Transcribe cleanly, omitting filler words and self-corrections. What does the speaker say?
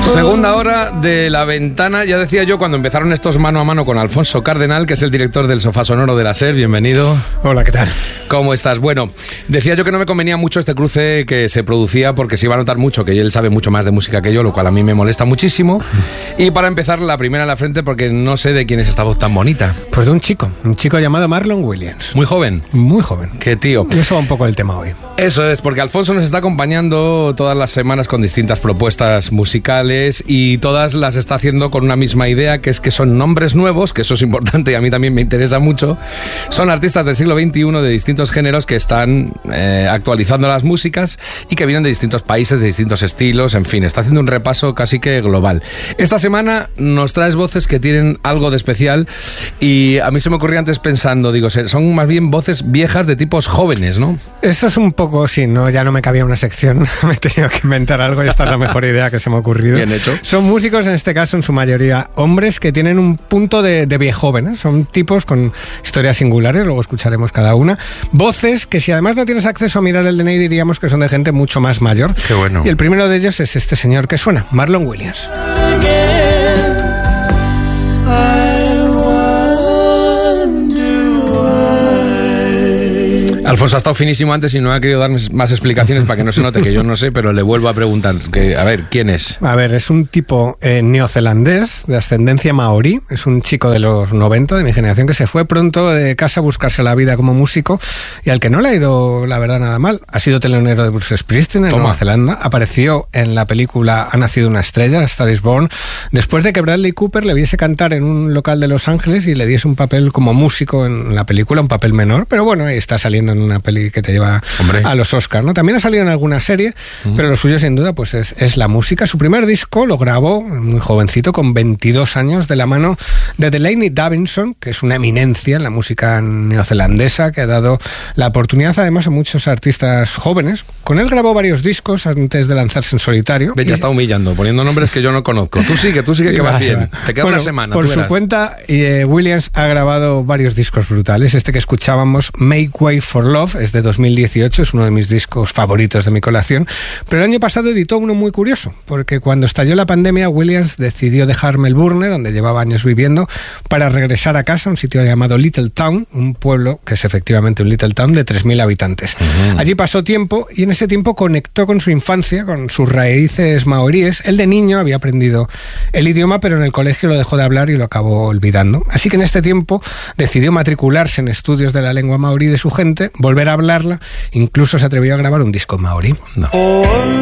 Segunda hora de La Ventana. Ya decía yo cuando empezaron estos mano a mano con Alfonso Cardenal, que es el director del Sofá Sonoro de la SER. Bienvenido. Hola, ¿qué tal? ¿Cómo estás? Bueno, decía yo que no me convenía mucho este cruce que se producía porque se iba a notar mucho que él sabe mucho más de música que yo, lo cual a mí me molesta muchísimo. Y para empezar, la primera en la frente, porque no sé de quién es esta voz tan bonita. Pues de un chico llamado Marlon Williams. Muy joven. Muy joven. Qué tío. Y eso va un poco el tema hoy. Eso es, porque Alfonso nos está acompañando todas las semanas con distintas propuestas musicales y todas las está haciendo con una misma idea, que es que son nombres nuevos, que eso es importante y a mí también me interesa mucho. Son artistas del siglo XXI de distintos géneros que están actualizando las músicas y que vienen de distintos países, de distintos estilos, en fin, está haciendo un repaso casi que global. Esta semana nos traes voces que tienen algo de especial y a mí se me ocurría antes pensando, digo, son más bien voces viejas de tipos jóvenes, ¿no? Eso es un poco, sí, no, ya no me cabía una sección, me he tenido que inventar algo y esta es la mejor idea que se me ha ocurrido. Bien hecho. Son músicos, en este caso, en su mayoría hombres que tienen un punto de viejoven, son tipos con historias singulares, luego escucharemos cada una. Voces que si además no tienes acceso a mirar el DNI diríamos que son de gente mucho más mayor. Qué bueno. Y el primero de ellos es este señor que suena, Marlon Williams. Alfonso ha estado finísimo antes y no ha querido darme más explicaciones para que no se note que yo no sé, pero le vuelvo a preguntar, a ver, ¿quién es? A ver, es un tipo neozelandés de ascendencia maorí, es un chico de los 90, de mi generación, que se fue pronto de casa a buscarse la vida como músico y al que no le ha ido, la verdad, nada mal. Ha sido telonero de Bruce Springsteen en Nueva Zelanda, apareció en la película Ha nacido una estrella, Star is Born, después de que Bradley Cooper le viese cantar en un local de Los Ángeles y le diese un papel como músico en la película, un papel menor, pero bueno, ahí está saliendo en una peli que te lleva a los Oscars, ¿no? También ha salido en alguna serie, pero lo suyo sin duda pues es la música. Su primer disco lo grabó muy jovencito, con 22 años, de la mano de Delaney Davidson, que es una eminencia en la música neozelandesa, que ha dado la oportunidad además a muchos artistas jóvenes. Con él grabó varios discos antes de lanzarse en solitario. Ya está humillando, poniendo nombres que yo no conozco. Tú sigue que vas bien. Te queda una semana. Por su cuenta, Williams ha grabado varios discos brutales. Este que escuchábamos, Make Way for Love, es de 2018, es uno de mis discos favoritos de mi colección, pero el año pasado editó uno muy curioso, porque cuando estalló la pandemia, Williams decidió dejar Melbourne, donde llevaba años viviendo, para regresar a casa, a un sitio llamado Little Town, un pueblo que es efectivamente un Little Town de 3.000 habitantes. Allí pasó tiempo y en ese tiempo conectó con su infancia, con sus raíces maoríes. Él de niño había aprendido el idioma, pero en el colegio lo dejó de hablar y lo acabó olvidando. Así que en este tiempo decidió matricularse en estudios de la lengua maorí de su gente, volver a hablarla, incluso se atrevió a grabar un disco maorí. No.